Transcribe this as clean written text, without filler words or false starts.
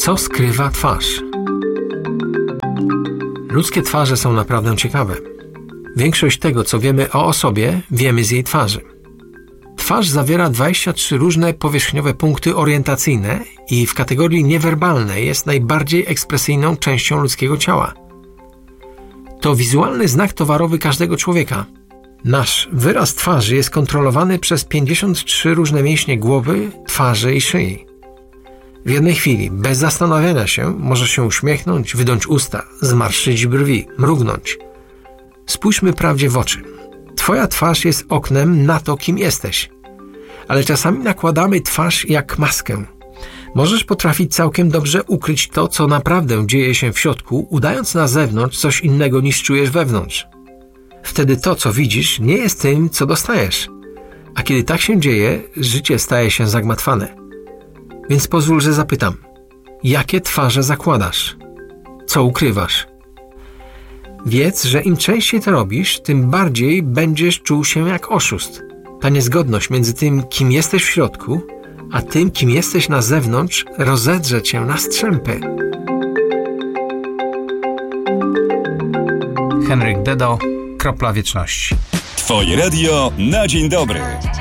Co skrywa twarz? Ludzkie twarze są naprawdę ciekawe. Większość tego, co wiemy o osobie, wiemy z jej twarzy. Twarz zawiera 23 różne powierzchniowe punkty orientacyjne i w kategorii niewerbalnej jest najbardziej ekspresyjną częścią ludzkiego ciała. To wizualny znak towarowy każdego człowieka. Nasz wyraz twarzy jest kontrolowany przez 53 różne mięśnie głowy, twarzy i szyi. W jednej chwili, bez zastanawiania się, możesz się uśmiechnąć, wydąć usta, zmarszyć brwi, mrugnąć. Spójrzmy prawdzie w oczy. Twoja twarz jest oknem na to, kim jesteś. Ale czasami nakładamy twarz jak maskę. Możesz potrafić całkiem dobrze ukryć to, co naprawdę dzieje się w środku, udając na zewnątrz coś innego niż czujesz wewnątrz. Wtedy to, co widzisz, nie jest tym, co dostajesz. A kiedy tak się dzieje, życie staje się zagmatwane. Więc pozwól, że zapytam. Jakie twarze zakładasz? Co ukrywasz? Wiedz, że im częściej to robisz, tym bardziej będziesz czuł się jak oszust. Ta niezgodność między tym, kim jesteś w środku, a tym, kim jesteś na zewnątrz, rozedrze cię na strzępy. Henryk Dedo, Kropla Wieczności. Twoje radio na dzień dobry.